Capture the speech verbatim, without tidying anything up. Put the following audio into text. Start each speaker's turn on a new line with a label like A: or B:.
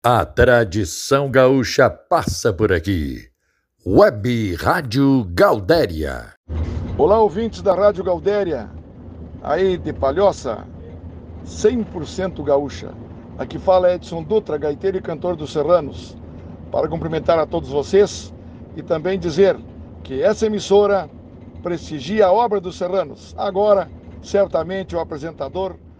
A: A tradição gaúcha passa por aqui. Web Rádio Gaudéria.
B: Olá, ouvintes da Rádio Gaudéria, aí de Palhoça, cem por cento gaúcha. Aqui fala Edson Dutra, gaiteiro e cantor dos Serranos, para cumprimentar a todos vocês e também dizer que essa emissora prestigia a obra dos Serranos. Agora, certamente, o apresentador